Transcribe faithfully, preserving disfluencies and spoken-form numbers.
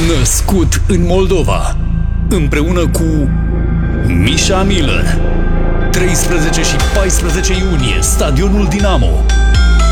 Născut în Moldova, împreună cu Misha Miller. treisprezece și paisprezece iunie, Stadionul Dinamo.